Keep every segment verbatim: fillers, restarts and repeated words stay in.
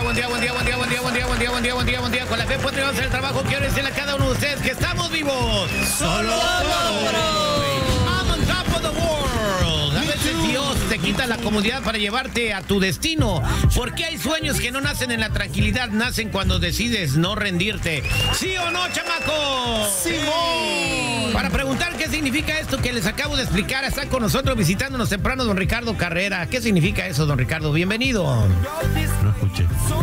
buen día, buen día, buen día, buen día, buen día, buen día, buen día, buen día, buen día. Con la fe podemos hacer el trabajo. Quiero decirle a cada uno de ustedes que estamos vivos. Solo I'm on top of the world. A veces Dios te quita la comodidad para llevarte a tu destino. Porque hay sueños que no nacen en la tranquilidad, nacen cuando decides no rendirte. ¿Sí o no, chamaco? ¡Simón! Para preguntar qué significa esto que les acabo de explicar, está con nosotros visitándonos temprano don Ricardo Carrera. ¿Qué significa eso, don Ricardo? Bienvenido. No escuché.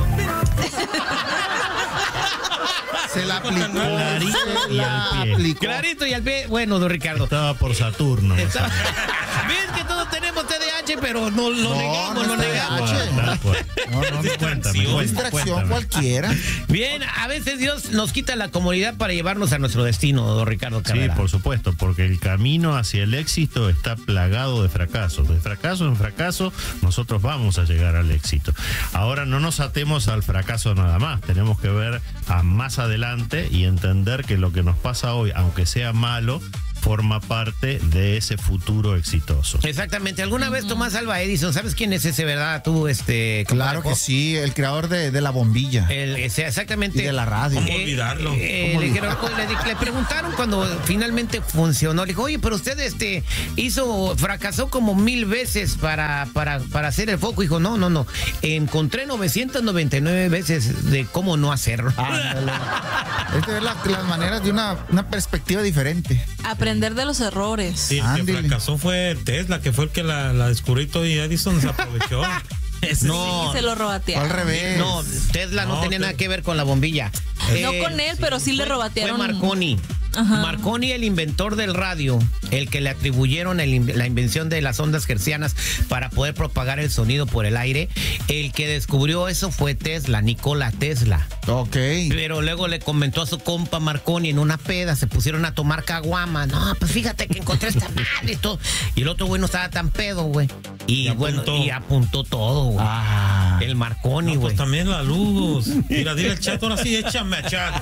Se la aplicó. Clarito Se y la al pie. aplicó. Clarito y al pie. Bueno, don Ricardo. Estaba por Saturno. Está- Ves que todos tenemos T D A H, pero no lo No, negamos, no lo es T D A H. negamos. Tal cual. No, no, no. Cuéntame, cuéntame, Distracción cuéntame. cualquiera. Bien, a veces Dios nos quita la comodidad para llevarnos a nuestro destino, don Ricardo Sí, Carrera. por supuesto, porque el camino hacia el éxito está plagado de fracasos. De fracaso en fracaso, nosotros vamos a llegar al éxito. Ahora no nos atemos al fracaso nada más. Tenemos que ver a más adelante y entender que lo que nos pasa hoy, aunque sea malo, forma parte de ese futuro exitoso. Exactamente. ¿Alguna vez Tomás Alva Edison, sabes quién es ese, verdad? Tú, este... Claro que sí, el creador de, de la bombilla. El, ese, exactamente. Y de la radio. Eh, ¿Cómo olvidarlo? eh, ¿Cómo le, olvidarlo? dijeron- le, di- le preguntaron cuando finalmente funcionó. Le dijo, oye, pero usted este hizo, fracasó como mil veces para, para, para hacer el foco. Dijo, no, no, no. Encontré novecientas noventa y nueve veces de cómo no hacerlo. Ándale. Es de ver la- las maneras de una, una perspectiva diferente. Aprender de los errores. Sí, el que Ándele. fracasó fue Tesla, que fue el que la, la descubrió y Edison se aprovechó. Ese No. Y se lo Fue robatearon. al revés. No, Tesla no, No, tenía te- nada que ver con la bombilla. No Eh, con él, pero sí le Fue robatearon. Marconi. Ajá. Marconi, el inventor del radio, el que le atribuyeron el in- la invención de las ondas hertzianas para poder propagar el sonido por el aire. El que descubrió eso fue Tesla, Nikola Tesla. Ok. Pero luego le comentó a su compa Marconi en una peda, se pusieron a tomar caguama. No, pues fíjate que encontré esta madre y todo. Y el otro güey no estaba tan pedo, güey. Y, Y bueno, apuntó. y apuntó todo, güey. Ah. El Marconi, No, güey. pues también la luz. Mira, dile al chat, ahora sí, échame a chat.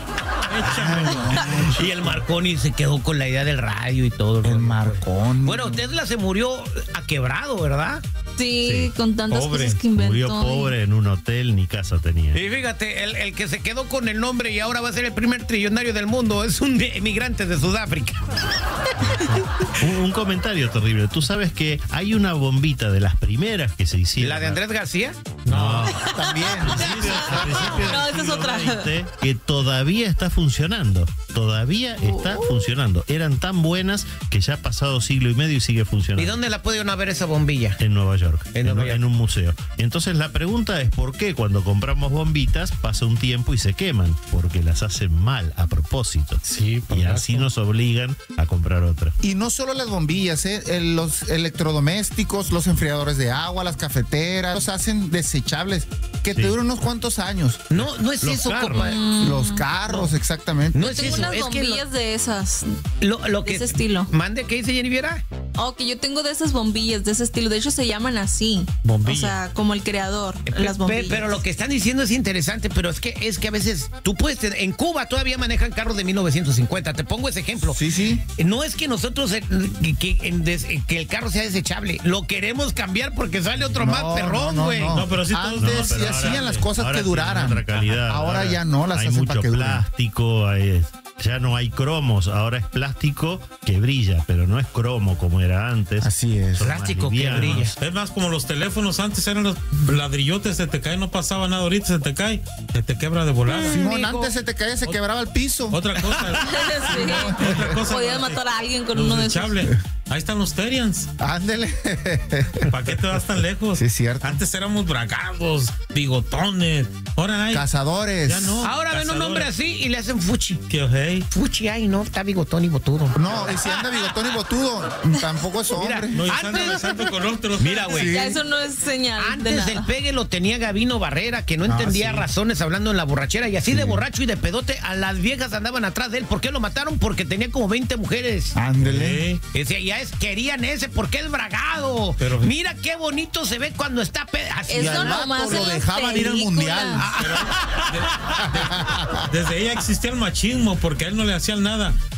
Échame. Y el Marconi se quedó con la idea del radio y todo. El ¿no? Marcón. Bueno, Tesla se murió a quebrado, ¿verdad? Sí, Sí. con tantas Pobre, cosas que inventó. Murió pobre en un hotel, ni casa tenía. Y fíjate, el, el que se quedó con el nombre y ahora va a ser el primer trillonario del mundo es un emigrante de Sudáfrica. Un, un comentario terrible. Tú sabes que hay una bombita de las primeras que se hicieron. ¿La de Andrés García? No. También. Al principio No, del esa es siglo otra. veinte, que todavía está funcionando. Todavía está funcionando. Eran tan buenas que ya ha pasado siglo y medio y sigue ¿Y funcionando. dónde la puede uno ver esa bombilla? En Nueva York, En en, Nueva en York. un museo. Entonces la pregunta es ¿por qué cuando compramos bombitas pasa un tiempo y se queman? Porque las hacen mal a propósito. Sí, por y gasto. así nos obligan a comprar otra. Y no solo las bombillas, ¿eh? El- los electrodomésticos, los enfriadores de agua, las cafeteras, los hacen desechables, que Sí. te duran unos cuantos años. No, no es Los eso, carros. compa. Los carros, exactamente. No Yo es tengo eso, unas es que bombillas de esas. lo, lo, lo de que ese estilo. Mande, ¿qué dice Jennifer? Oh, que yo tengo de esas bombillas de ese estilo. De hecho, se llaman así. Bombilla. O sea, como el creador. Pe- las pe- bombillas. Pero lo que están diciendo es interesante, pero es que es que a veces tú puedes tener- en Cuba todavía manejan carros de mil novecientos cincuenta. Te pongo ese ejemplo. Sí, sí. No es que nosotros eh, que, que, en des- eh, que el carro sea desechable, lo queremos cambiar porque sale otro No, más perrón, no, no, güey. no. No, pero sí todos- Antes No, pero sí ahora- hacían las cosas ahora que tienen duraran. otra calidad. Ahora ya no las hay hacen mucho para que duren. plástico, hay- ya no hay cromos, ahora es plástico que brilla, pero no es cromo como era antes. Así es. Son más Plástico que livianos. brilla. Es más, como los teléfonos antes eran los ladrillotes, se te cae, no pasaba nada, ahorita se te cae, se te quebra de volada. Simón, Mijo. antes se te caía, se quebraba el piso. Otra cosa, Sí. otra cosa. Podías matar a alguien con los uno de esos. desechables. Ahí están los Terians. Ándele. ¿Para qué te vas tan lejos? Sí, es cierto. Antes éramos bragados, bigotones. Ahora hay. Cazadores. Ya no. Ahora ven un Cazadores. hombre así y le hacen fuchi. Que ojey. Fuchi, ay, no, está bigotón y botudo. No, y si anda bigotón y botudo, tampoco es hombre. No, y Antes- santo, santo con otros. Mira, güey. Sí. Ya eso no es señal de Antes nada. del pegue lo tenía Gabino Barrera, que no Ah, entendía sí. razones hablando en la borrachera. Y así de borracho y de pedote, a las viejas andaban atrás de él. ¿Por qué lo mataron? Porque tenía como veinte mujeres. Ándele. Sí. Decía, ya es, querían ese porque es bragado. Pero- Mira qué bonito se ve cuando está pe- así. Eso Y al nomás vato en lo las dejaban ir al películas. mundial. Desde ella existía el machismo porque a él no le hacían nada.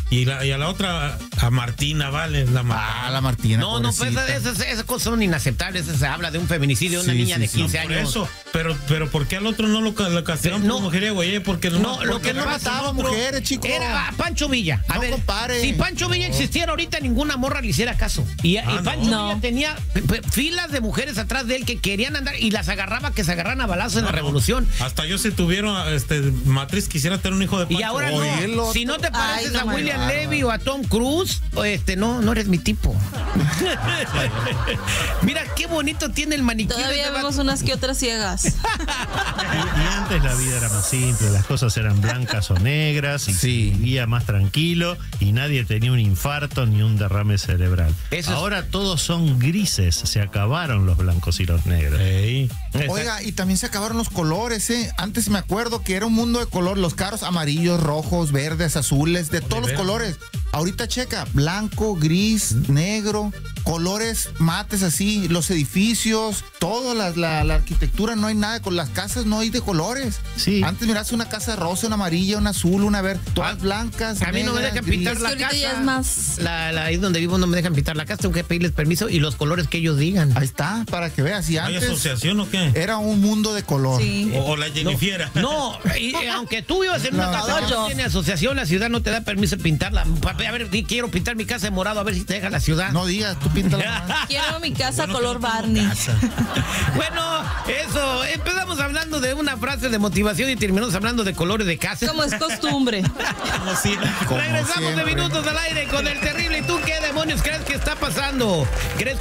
Y, la, y a la otra, a Martina, vale, la Martina. Ah, la Martina. No, no, pues pobrecita. esas, esas cosas son inaceptables. Se habla de un feminicidio de una Sí, niña sí, de sí. quince Por años. eso, pero, pero ¿por qué al otro no lo, ca- lo castigaron No. por mujeriego, güey? Porque No, nomás lo porque que no agarras mataba al otro. mujeres, chico. Era a Pancho Villa. A No ver, compare. si Pancho Villa existiera ahorita, ninguna morra le hiciera caso. Y, y Ah, Pancho no. Villa tenía p- p- filas de mujeres atrás de él que querían andar y las agarraba que se agarran a balazos en No, la no. revolución. Hasta yo si tuviera este, matriz quisiera tener un hijo de Pancho. Y ahora Oye, el no. otro. Si no te pareces Ay, no a me William va. Levy o a Tom Cruise, o este, no, no eres mi tipo. Mira qué bonito tiene el maniquí. de Todavía ese vemos vato. unas que otras ciegas. Y, y antes la vida era más simple, las cosas eran blancas o negras y Sí. se vivía más tranquilo y nadie tenía un infarto ni un derrame cerebral. Eso es- Ahora todos son grises, se acabaron los blancos y los negros. Ey. Oiga, y también se acabaron los colores, ¿eh? Antes me acuerdo que era un mundo de color, los carros amarillos, rojos, verdes, azules, de todos los veras? colores. Ahorita checa, blanco, gris, negro, colores mates así, los edificios, toda la, la, la arquitectura, no hay nada, con las casas no hay de colores. Sí. Antes mirás una casa rosa, una amarilla, una azul, una verde, todas blancas. A mí no me negras, dejan gris. pintar Es que la ahorita casa. ya es más- La, la- ahí donde vivo no me dejan pintar la casa, tengo que pedirles permiso y los colores que ellos digan. Ahí está, para que veas. Y ¿Hay antes asociación o qué? era un mundo de color. Sí. O, o la Jennifiera. No, y, eh, aunque tú vivas en una No, casa que no yo. tiene asociación, la ciudad no te da permiso de pintarla. Pa- A ver, di, quiero pintar mi casa de morado, a ver si te deja la ciudad. No digas, tú pinta la Quiero mi casa Bueno, color que no tengo Barney. casa. Bueno, eso, empezamos hablando de una frase de motivación y terminamos hablando de colores de casa. Como es costumbre. Como siempre. Como Regresamos de siempre. minutos al aire con el terrible. ¿Y tú qué demonios crees que está pasando? ¿Crees